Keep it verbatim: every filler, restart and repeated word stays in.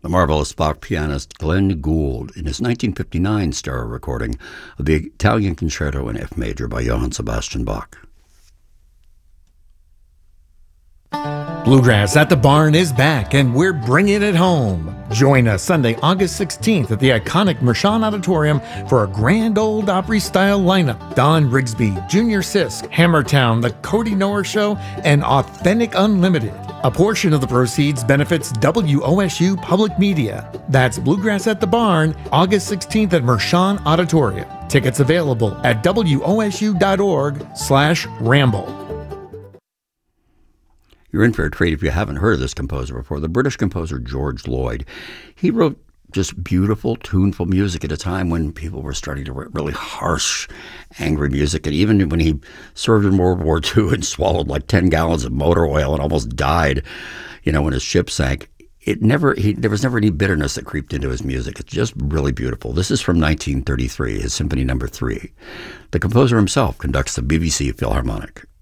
the marvelous Bach pianist Glenn Gould in his nineteen fifty-nine stereo recording of the Italian Concerto in F major by Johann Sebastian Bach. Bluegrass at the Barn is back, and we're bringing it home. Join us Sunday, August sixteenth at the iconic Mershon Auditorium for a grand old Opry-style lineup. Don Rigsby, Junior Sisk, Hammertown, The Cody Noer Show, and Authentic Unlimited. A portion of the proceeds benefits W O S U Public Media. That's Bluegrass at the Barn, August sixteenth at Mershon Auditorium. Tickets available at W O S U dot org slash ramble. You're in for a treat if you haven't heard of this composer before. The British composer George Lloyd. He wrote just beautiful, tuneful music at a time when people were starting to write really harsh, angry music. And even when he served in World War Two and swallowed like ten gallons of motor oil and almost died, you know, when his ship sank, it never he, there was never any bitterness that creeped into his music. It's just really beautiful. This is from nineteen thirty-three, his Symphony Number Three. The composer himself conducts the B B C Philharmonic.